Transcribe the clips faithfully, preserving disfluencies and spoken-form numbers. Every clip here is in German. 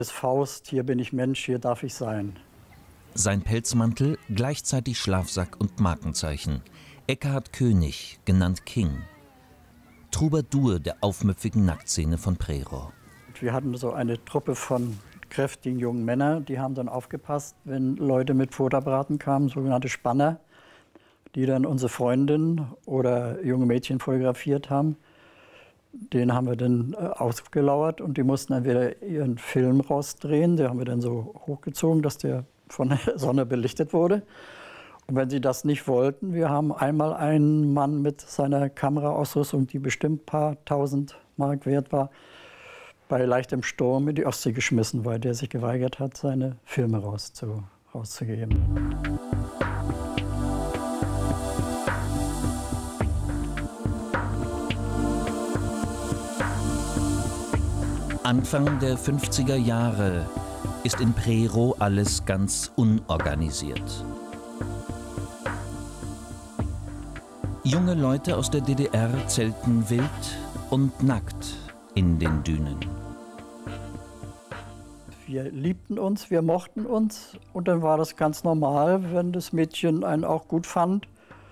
Das Faust, hier bin ich Mensch, hier darf ich sein. Sein Pelzmantel gleichzeitig Schlafsack und Markenzeichen. Eckhard König, genannt King. Troubadour der aufmüpfigen Nacktszene von Prerow. Wir hatten so eine Truppe von kräftigen jungen Männern, die haben dann aufgepasst, wenn Leute mit Fotoapparaten kamen, sogenannte Spanner, die dann unsere Freundin oder junge Mädchen fotografiert haben. Den haben wir dann äh, ausgelauert und die mussten dann wieder ihren Film rausdrehen. Den haben wir dann so hochgezogen, dass der von der Sonne belichtet wurde. Und wenn sie das nicht wollten, wir haben einmal einen Mann mit seiner Kameraausrüstung, die bestimmt ein paar tausend Mark wert war, bei leichtem Sturm in die Ostsee geschmissen, weil der sich geweigert hat, seine Filme rauszu, rauszugeben. Anfang der fünfziger Jahre ist in Prerow alles ganz unorganisiert. Junge Leute aus der D D R zelten wild und nackt in den Dünen. Wir liebten uns, wir mochten uns und dann war das ganz normal, wenn das Mädchen einen auch gut fand.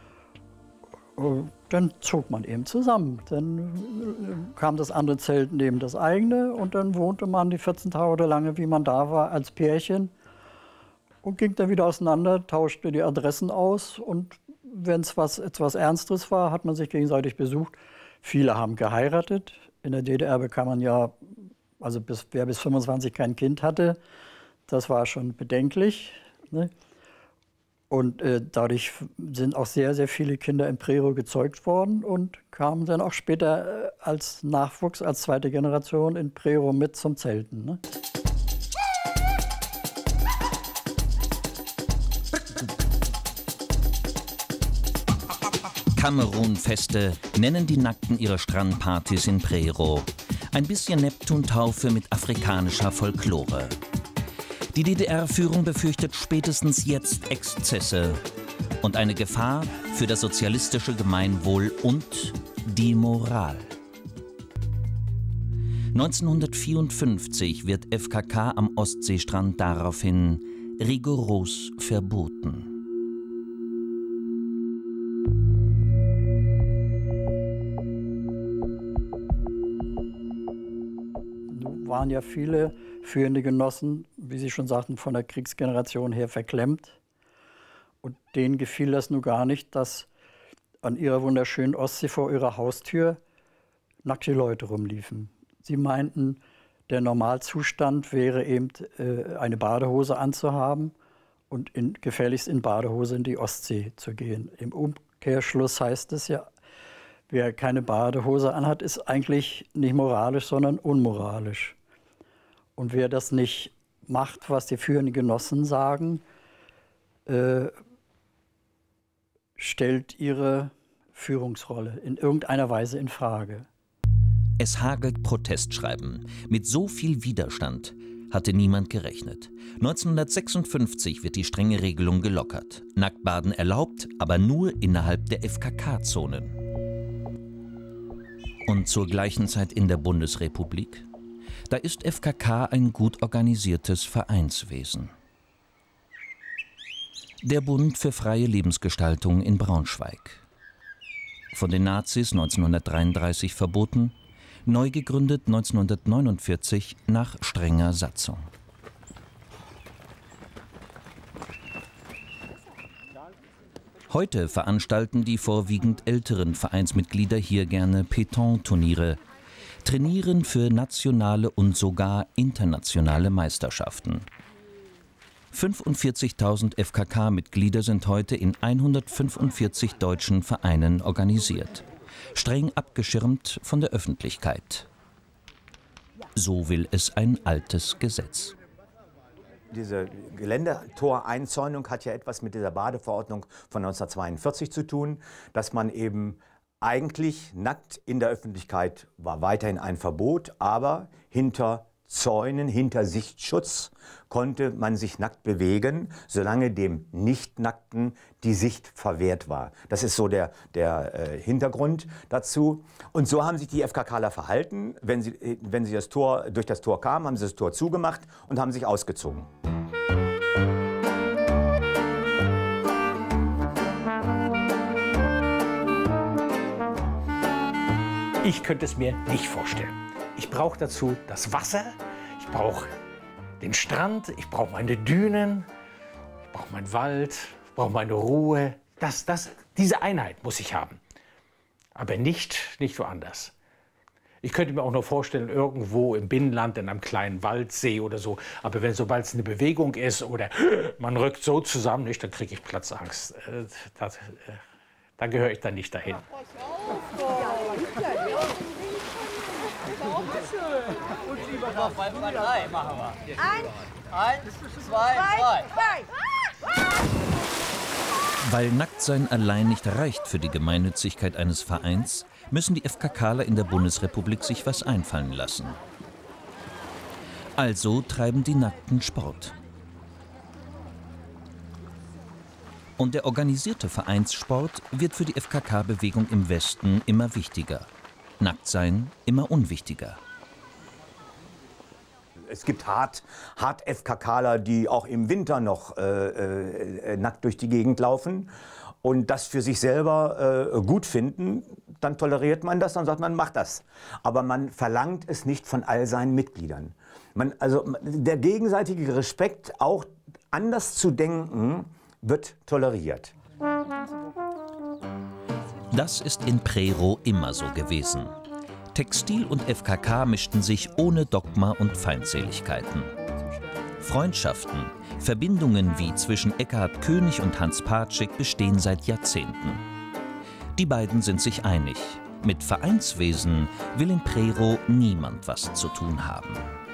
Dann zog man eben zusammen. Dann kam das andere Zelt neben das eigene und dann wohnte man die vierzehn Tage oder lange, wie man da war, als Pärchen und ging dann wieder auseinander, tauschte die Adressen aus und wenn es was etwas Ernstes war, hat man sich gegenseitig besucht. Viele haben geheiratet. In der D D R bekam man ja, also bis, wer bis fünfundzwanzig kein Kind hatte, das war schon bedenklich, ne? Und äh, dadurch sind auch sehr, sehr viele Kinder in Prerow gezeugt worden und kamen dann auch später äh, als Nachwuchs, als zweite Generation in Prerow mit zum Zelten, ne? Kamerun-Feste nennen die Nackten ihre Strandpartys in Prerow. Ein bisschen Neptuntaufe mit afrikanischer Folklore. Die D D R-Führung befürchtet spätestens jetzt Exzesse und eine Gefahr für das sozialistische Gemeinwohl und die Moral. neunzehnhundertvierundfünfzig wird F K K am Ostseestrand daraufhin rigoros verboten. Waren ja viele führende Genossen, wie Sie schon sagten, von der Kriegsgeneration her verklemmt. Und denen gefiel das nun gar nicht, dass an ihrer wunderschönen Ostsee vor ihrer Haustür nackte Leute rumliefen. Sie meinten, der Normalzustand wäre eben äh, eine Badehose anzuhaben und in, gefährlichst in Badehose in die Ostsee zu gehen. Im Umkehrschluss heißt es ja, wer keine Badehose anhat, ist eigentlich nicht moralisch, sondern unmoralisch. Und wer das nicht macht, was die führenden Genossen sagen, äh, stellt ihre Führungsrolle in irgendeiner Weise in Frage. Es hagelt Protestschreiben. Mit so viel Widerstand hatte niemand gerechnet. neunzehnhundertsechsundfünfzig wird die strenge Regelung gelockert. Nacktbaden erlaubt, aber nur innerhalb der F K K-Zonen. Und zur gleichen Zeit in der Bundesrepublik? Da ist F K K ein gut organisiertes Vereinswesen. Der Bund für freie Lebensgestaltung in Braunschweig. Von den Nazis neunzehnhundertdreiunddreißig verboten, neu gegründet neunzehnhundertneunundvierzig nach strenger Satzung. Heute veranstalten die vorwiegend älteren Vereinsmitglieder hier gerne Pétanque-Turniere, trainieren für nationale und sogar internationale Meisterschaften. fünfundvierzigtausend F K K-Mitglieder sind heute in hundertfünfundvierzig deutschen Vereinen organisiert, streng abgeschirmt von der Öffentlichkeit. So will es ein altes Gesetz. Diese Geländetoreinzäunung hat ja etwas mit dieser Badeverordnung von neunzehnhundertzweiundvierzig zu tun, dass man eben eigentlich nackt in der Öffentlichkeit war weiterhin ein Verbot, aber hinter Zäunen hinter Sichtschutz konnte man sich nackt bewegen, solange dem Nicht-Nackten die Sicht verwehrt war. Das ist so der, der äh, Hintergrund dazu. Und so haben sich die FKKler verhalten. Wenn sie, wenn sie das Tor, durch das Tor kamen, haben sie das Tor zugemacht und haben sich ausgezogen. Ich könnte es mir nicht vorstellen. Ich brauche dazu das Wasser, ich brauche den Strand, ich brauche meine Dünen, ich brauche meinen Wald, ich brauche meine Ruhe. Das, das, diese Einheit muss ich haben. Aber nicht, nicht woanders. Ich könnte mir auch noch vorstellen, irgendwo im Binnenland, in einem kleinen Waldsee oder so. Aber wenn sobald es eine Bewegung ist oder man rückt so zusammen, nicht, dann kriege ich Platzangst. Äh, das, äh, da gehöre ich dann nicht dahin. Eins, zwei, drei. Weil Nacktsein allein nicht reicht für die Gemeinnützigkeit eines Vereins, müssen die FKKler in der Bundesrepublik sich was einfallen lassen. Also treiben die Nackten Sport. Und der organisierte Vereinssport wird für die F K K-Bewegung im Westen immer wichtiger. Nacktsein immer unwichtiger. Es gibt hart, hart FKKler, die auch im Winter noch äh, äh, nackt durch die Gegend laufen und das für sich selber äh, gut finden. Dann toleriert man das, dann sagt man, macht das. Aber man verlangt es nicht von all seinen Mitgliedern. Man, also der gegenseitige Respekt, auch anders zu denken, wird toleriert. Das ist in Prerow immer so gewesen. Textil und F K K mischten sich ohne Dogma und Feindseligkeiten. Freundschaften, Verbindungen wie zwischen Eckhard König und Hans Patschik bestehen seit Jahrzehnten. Die beiden sind sich einig. Mit Vereinswesen will in Prerow niemand was zu tun haben.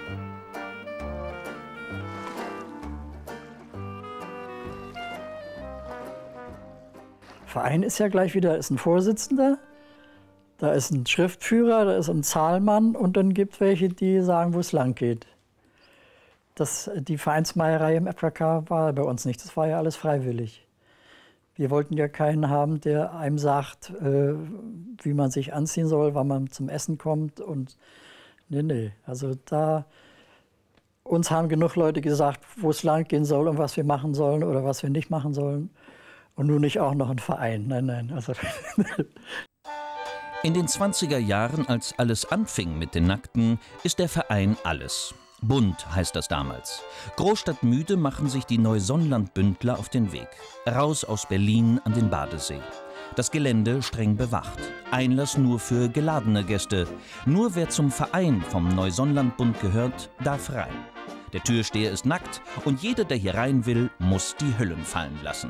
Verein ist ja gleich wieder, ist ein Vorsitzender, da ist ein Schriftführer, da ist ein Zahlmann und dann gibt es welche, die sagen, wo es lang geht. Das, die Vereinsmeierei im F K K war bei uns nicht, das war ja alles freiwillig. Wir wollten ja keinen haben, der einem sagt, äh, wie man sich anziehen soll, wann man zum Essen kommt und nee, nee. Also da, uns haben genug Leute gesagt, wo es lang gehen soll und was wir machen sollen oder was wir nicht machen sollen. Und nun nicht auch noch ein Verein, nein, nein. Also In den zwanziger Jahren, als alles anfing mit den Nackten, ist der Verein alles. Bunt heißt das damals. Großstadtmüde machen sich die Neusonnland-Bündler auf den Weg. Raus aus Berlin an den Badesee. Das Gelände streng bewacht. Einlass nur für geladene Gäste. Nur wer zum Verein vom Neusonnland-Bund gehört, darf rein. Der Türsteher ist nackt und jeder, der hier rein will, muss die Hüllen fallen lassen.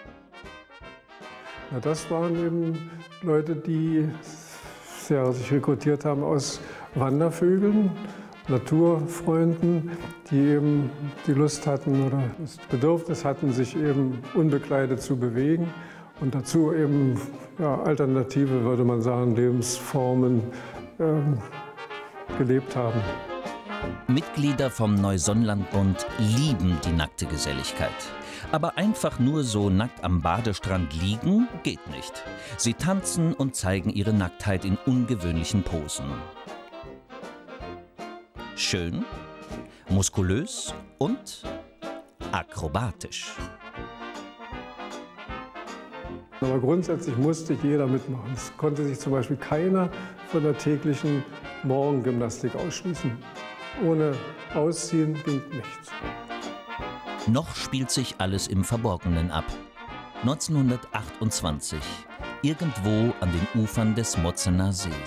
Ja, das waren eben Leute, die ja, sich rekrutiert haben aus Wandervögeln, Naturfreunden, die eben die Lust hatten oder das Bedürfnis hatten, sich eben unbekleidet zu bewegen und dazu eben ja, alternative, würde man sagen, Lebensformen ähm, gelebt haben. Mitglieder vom Neusonnland-Bund lieben die nackte Geselligkeit. Aber einfach nur so nackt am Badestrand liegen, geht nicht. Sie tanzen und zeigen ihre Nacktheit in ungewöhnlichen Posen. Schön, muskulös und akrobatisch. Aber grundsätzlich musste jeder mitmachen. Es konnte sich zum Beispiel keiner von der täglichen Morgengymnastik ausschließen. Ohne Ausziehen ging nichts. Noch spielt sich alles im Verborgenen ab. neunzehnhundertachtundzwanzig, irgendwo an den Ufern des Motzener Sees.